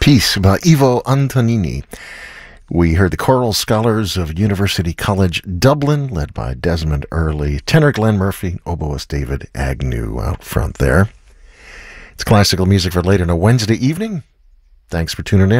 Peace by Ivo Antonini. We heard the Choral Scholars of University College Dublin, led by Desmond Earley, tenor Glenn Murphy, oboist David Agnew out front there. It's classical music for late on a Wednesday evening. Thanks for tuning in.